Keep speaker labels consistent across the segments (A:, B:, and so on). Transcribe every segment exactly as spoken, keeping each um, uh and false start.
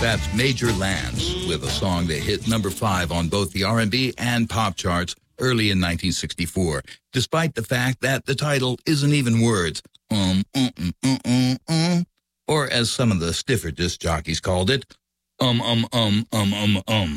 A: That's Major Lance with a song that hit number five on both the R and B and pop charts early in nineteen sixty-four, despite the fact that the title isn't even words. Um, um, um, um, um, um. Or as some of the stiffer disc jockeys called it, um, um, um, um, um, um.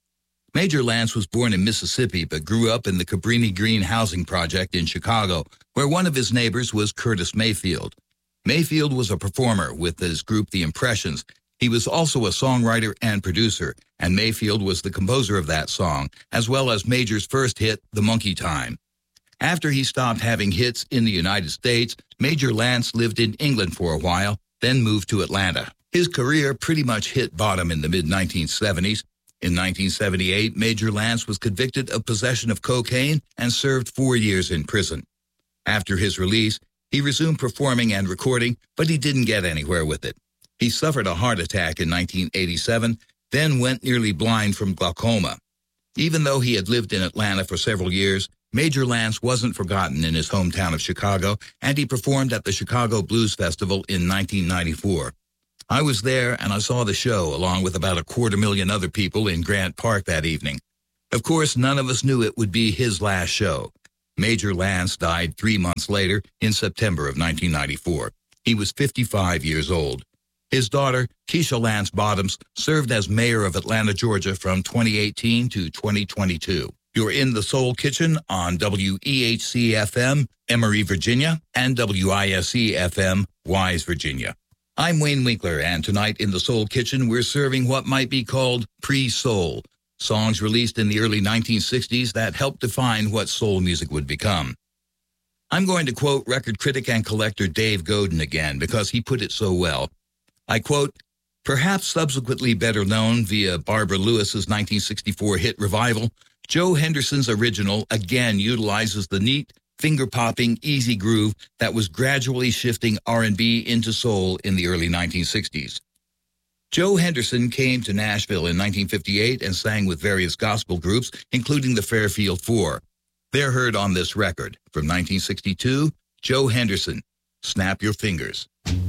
A: Major Lance was born in Mississippi, but grew up in the Cabrini Green housing project in Chicago, where one of his neighbors was Curtis Mayfield. Mayfield was a performer with his group The Impressions. He was also a songwriter and producer, and Mayfield was the composer of that song, as well as Major's first hit, The Monkey Time. After he stopped having hits in the United States, Major Lance lived in England for a while, then moved to Atlanta. His career pretty much hit bottom in the mid nineteen seventies. In nineteen seventy-eight, Major Lance was convicted of possession of cocaine and served four years in prison. After his release, he resumed performing and recording, but he didn't get anywhere with it. He suffered a heart attack in nineteen eighty-seven, then went nearly blind from glaucoma. Even though he had lived in Atlanta for several years, Major Lance wasn't forgotten in his hometown of Chicago, and he performed at the Chicago Blues Festival in nineteen ninety-four. I was there, and I saw the show, along with about a quarter million other people in Grant Park that evening. Of course, none of us knew it would be his last show. Major Lance died three months later, in September of nineteen ninety-four. He was fifty-five years old. His daughter, Keisha Lance Bottoms, served as mayor of Atlanta, Georgia from twenty eighteen to twenty twenty-two. You're in the Soul Kitchen on W E H C F M, Emory, Virginia, and W I S E F M, Wise, Virginia. I'm Wayne Winkler, and tonight in the Soul Kitchen, we're serving what might be called pre-soul, songs released in the early nineteen sixties that helped define what soul music would become. I'm going to quote record critic and collector Dave Godin again because he put it so well. I quote, "Perhaps subsequently better known via Barbara Lewis's nineteen sixty-four hit Revival, Joe Henderson's original again utilizes the neat, finger-popping, easy groove that was gradually shifting R and B into soul in the early nineteen sixties. Joe Henderson came to Nashville in nineteen fifty-eight and sang with various gospel groups, including the Fairfield Four. They're heard on this record. From nineteen sixty-two, Joe Henderson, Snap Your Fingers.